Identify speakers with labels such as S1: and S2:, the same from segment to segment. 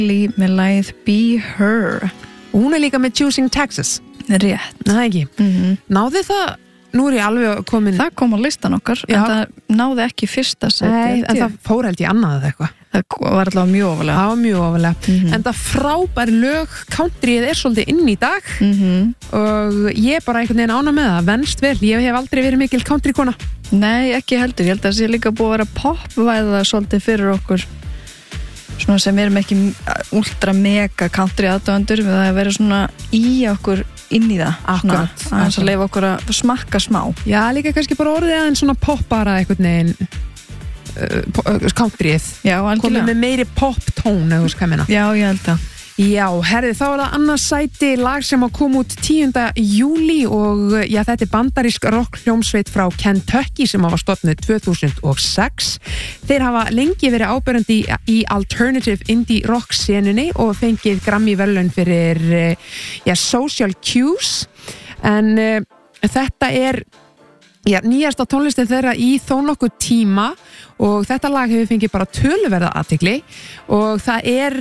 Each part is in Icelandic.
S1: með lagið Be Her.
S2: Og hún líka með Choosing Texas.
S1: Rétt.
S2: Það ekki. Náði það, nú ég alveg komin.
S1: Það kom á listan okkar, en það náði ekki fyrsta seti.
S2: Nei, en það fór held ég annað eða eitthvað.
S1: Það var alltaf mjög ofalega.
S2: Það var mjög ofalega. En það frábær lög, countryið svolítið inn í dag og ég bara einhvern veginn ána með það, venst vel. Ég hef aldrei verið mikil countrykona.
S1: Nei, ekki heldur. Ég held að það sé líka búið að vera popvæða svolítið fyrir okkur svona sem erum ekki ultra mega country aðdáendur, við það verið svona í okkur inn í það.
S2: Akkurat.
S1: Aðeins að leyfa okkur að smakka smá.
S2: Já, líka kannski bara orðið aðeins svona poppara einhvern veginn countryið.
S1: Já, algjörlega.
S2: Komið með meiri pop-tón, eða þú veist hvað ég meina.
S1: Já, ég held að.
S2: Já, herði, þá það annars sæti lag sem kom út 10. júlí og já, þetta bandarísk rockhljómsveit frá Kentucky sem var stofnuð 2006. Þeir hafa lengi verið áberandi í alternative indie rock senunni og fengið Grammy verðlaun fyrir Social Cues, en þetta nýjasta tónlistin þeirra í þó nokkuð tíma og þetta lag hefur fengið bara töluverða athygli og það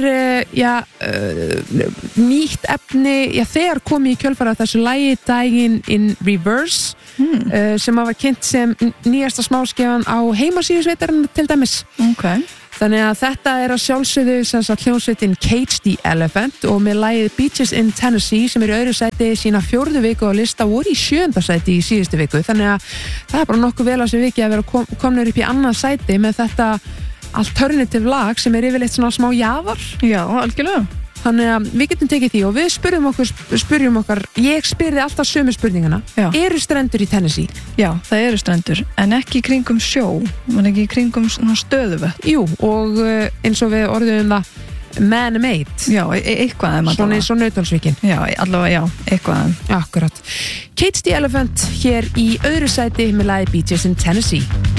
S2: nýtt efni, þegar komið í kjölfara þessu lagi Dying in Reverse sem var kynnt sem nýjasta smáskefan á heimasíðusveitarinn til dæmis.
S1: Okay.
S2: Þannig að þetta að sjálfsögðu hljómsveitin Cage the Elephant og með lagið Beaches in Tennessee sem í öðru sæti sína 4. viku á lista voru í 7. sæti í síðustu viku, þannig að það bara nokkuð vel á sig vikið að vera komnir upp í annað sæti með þetta alternative lag sem yfirleitt svona smá jafar.
S1: Já, algjörlega.
S2: Þannig að við getum tekið því og við spyrjum okkar, ég spyrði alltaf sömu spurningana. Já. Eru strendur í Tennessee?
S1: Já, það eru strendur, en ekki í kringum sjó, en ekki í kringum stöðuvötn.
S2: Jú, og eins og við orðum það man-made.
S1: Já, eitthvað.
S2: Svona eins og Nauthólsvíkin.
S1: Já, allavega, eitthvað.
S2: Akkurat. Cage the Elephant hér í öðru sæti með lagið Beaches in Tennessee.